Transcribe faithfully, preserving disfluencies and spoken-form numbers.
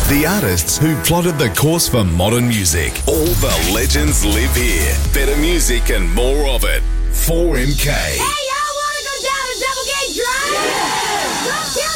The artists who plotted the course for modern music. All the legends live here. Better music and more of it. four M K. Hey, y'all want to go down to Double Gate Drive? Yeah! Go